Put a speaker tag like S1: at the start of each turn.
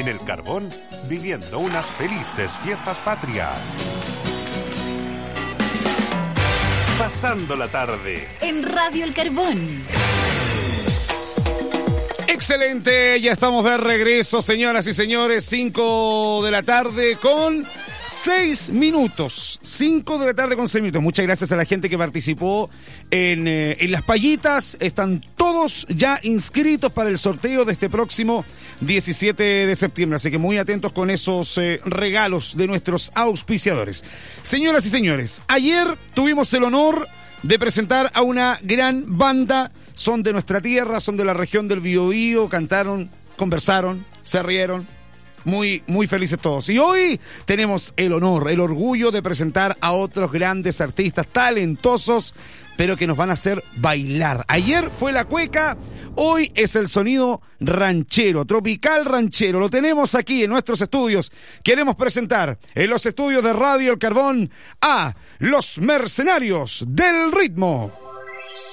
S1: el Carbón, viviendo unas felices fiestas patrias. Pasando la tarde
S2: en Radio El Carbón.
S3: Excelente, ya estamos de regreso, señoras y señores. 5 de la tarde con 6 minutos. 5 de la tarde con 6 minutos. Muchas gracias a la gente que participó en las payitas. Están todos ya inscritos para el sorteo de este próximo 17 de septiembre. Así que muy atentos con esos regalos de nuestros auspiciadores. Señoras y señores, ayer tuvimos el honor de presentar a una gran banda. Son de nuestra tierra, son de la región del Biobío, cantaron, conversaron, se rieron, muy, muy felices todos. Y hoy tenemos el honor, el orgullo de presentar a otros grandes artistas talentosos, pero que nos van a hacer bailar. Ayer fue la cueca, hoy es el sonido ranchero, tropical ranchero. Lo tenemos aquí en nuestros estudios. Queremos presentar en los estudios de Radio El Carbón a los Mercenarios del Ritmo.